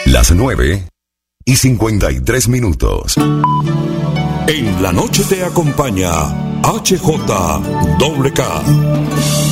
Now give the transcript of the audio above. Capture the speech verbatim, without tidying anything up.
Las nueve y cincuenta y tres minutos. En la noche te acompaña H J K.